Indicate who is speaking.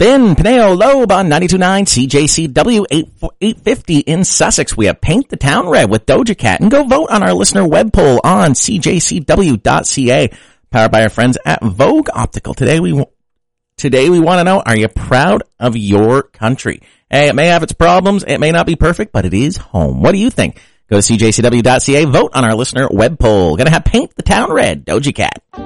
Speaker 1: Spin, Pineo, Loeb on 92.9 CJCW 850 in Sussex. We have Paint the Town Red with Doja Cat. And go vote on our listener web poll on cjcw.ca, powered by our friends at Vogue Optical. Today we want to know, are you proud of your country? Hey, it may have its problems. It may not be perfect, but it is home. What do you think? Go to cjcw.ca, vote on our listener web poll. Gonna have Paint the Town Red, Doja Cat.